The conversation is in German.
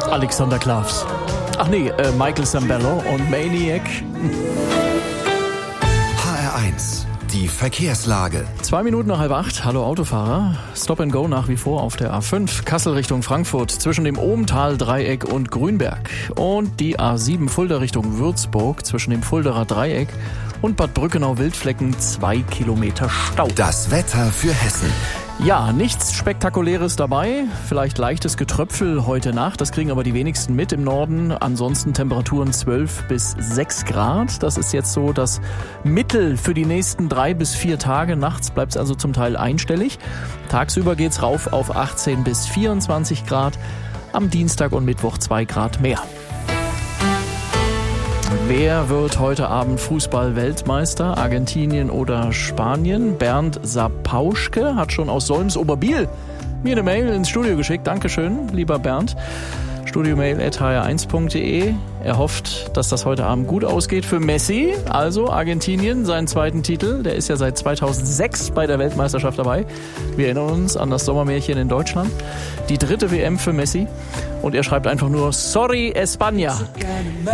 Alexander Klavs. Ach nee, Michael Sambello und Maniac. HR1, die Verkehrslage. 2 Minuten nach 7:30. Hallo Autofahrer. Stop and Go nach wie vor auf der A5. Kassel Richtung Frankfurt zwischen dem Ohmtal-Dreieck und Grünberg. Und die A7 Fulda Richtung Würzburg zwischen dem Fulderer Dreieck und Bad Brückenau-Wildflecken 2 Kilometer Stau. Das Wetter für Hessen. Ja, nichts Spektakuläres dabei. Vielleicht leichtes Getröpfel heute Nacht. Das kriegen aber die wenigsten mit im Norden. Ansonsten Temperaturen 12 bis 6 Grad. Das ist jetzt so das Mittel für die nächsten 3 bis 4 Tage. Nachts bleibt es also zum Teil einstellig. Tagsüber geht's rauf auf 18 bis 24 Grad. Am Dienstag und Mittwoch 2 Grad mehr. Wer wird heute Abend Fußball-Weltmeister? Argentinien oder Spanien? Bernd Sapauschke hat schon aus Solms-Oberbiel mir eine Mail ins Studio geschickt. Dankeschön, lieber Bernd. studiomail@hr1.de. Er hofft, dass das heute Abend gut ausgeht für Messi. Also Argentinien, seinen zweiten Titel. Der ist ja seit 2006 bei der Weltmeisterschaft dabei. Wir erinnern uns an das Sommermärchen in Deutschland. Die 3. WM für Messi. Und er schreibt einfach nur, sorry España.